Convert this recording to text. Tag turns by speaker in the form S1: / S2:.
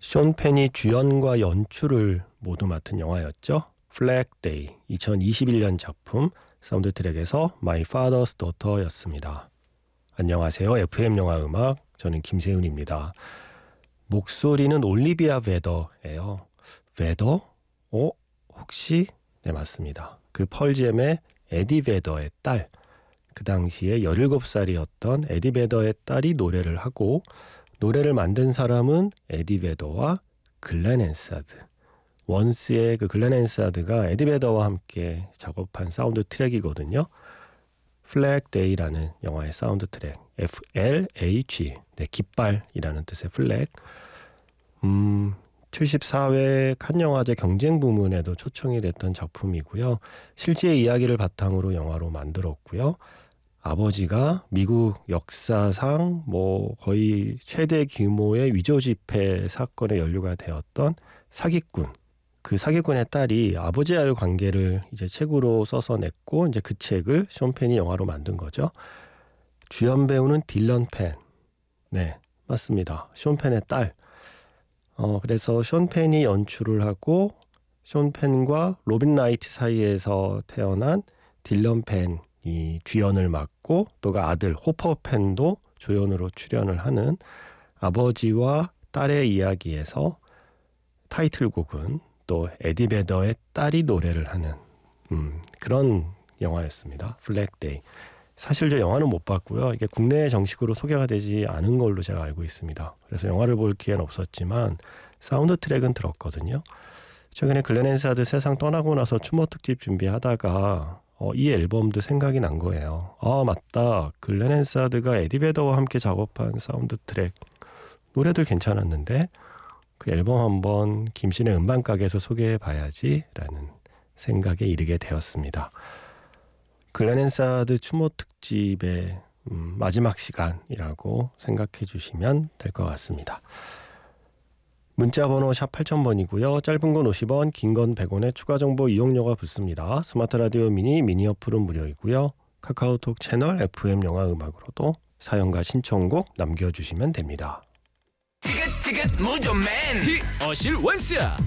S1: 숀 펜이 주연과 연출을 모두 맡은 영화였죠. Flag Day 2021년 작품 사운드 트랙에서 My Father's Daughter였습니다. 안녕하세요. FM 영화 음악 저는 김세훈입니다. 목소리는 올리비아 베더예요. 베더? 혹시? 네, 맞습니다. 그 펄잼의 에디 베더의 딸, 그 당시에 17살이었던 에디 베더의 딸이 노래를 하고, 노래를 만든 사람은 에디 베더와 글렌 앤사드. 원스의 그 글렌 앤사드가 에디 베더와 함께 작업한 사운드 트랙이거든요. 플래그 데이라는 영화의 사운드 트랙, FLAG, 네, 깃발이라는 뜻의 플래그. 74회 칸 영화제 경쟁 부문에도 초청이 됐던 작품이고요. 실제 이야기를 바탕으로 영화로 만들었고요. 아버지가 미국 역사상 거의 최대 규모의 위조 지폐 사건에 연루가 되었던 사기꾼. 그 사기꾼의 딸이 아버지와의 관계를 이제 책으로 써서 냈고, 이제 그 책을 숀 펜이 영화로 만든 거죠. 주연 배우는 딜런 펜. 네, 맞습니다. 숀 펜의 딸. 그래서 숀 펜이 연출을 하고, 숀 펜과 로빈 라이트 사이에서 태어난 딜런 펜이 주연을 맡고, 또 그 아들 호퍼 펜도 조연으로 출연을 하는 아버지와 딸의 이야기에서 타이틀곡은 또 에디 베더의 딸이 노래를 하는 그런 영화였습니다. 플래그 데이. 사실 저 영화는 못 봤고요. 이게 국내에 정식으로 소개가 되지 않은 걸로 제가 알고 있습니다. 그래서 영화를 볼 기회는 없었지만 사운드 트랙은 들었거든요. 최근에 글렌 앤사드 세상 떠나고 나서 추모 특집 준비하다가 이 앨범도 생각이 난 거예요. 맞다. 글렌 앤사드가 에디 베더와 함께 작업한 사운드 트랙 노래들 괜찮았는데 그 앨범 한번 김신의 음반가게에서 소개해봐야지 라는 생각에 이르게 되었습니다. 글렌 앤사드 추모 특집의 마지막 시간이라고 생각해 주시면 될 것 같습니다. 문자번호 샵 8000번이고요. 짧은 건 50원, 긴 건 100원의 추가 정보 이용료가 붙습니다. 스마트 라디오 미니 어플은 무료이고요. 카카오톡 채널 FM 영화 음악으로도 사연과 신청곡 남겨주시면 됩니다.
S2: 지긋지긋 무좀맨 어실 원스